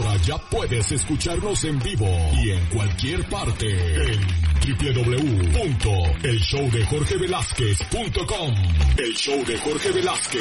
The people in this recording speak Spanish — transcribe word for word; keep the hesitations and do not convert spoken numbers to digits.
Ahora ya puedes escucharnos en vivo y en cualquier parte en doble u doble u doble u punto el show de jorge velázquez punto com. El show de Jorge Velázquez.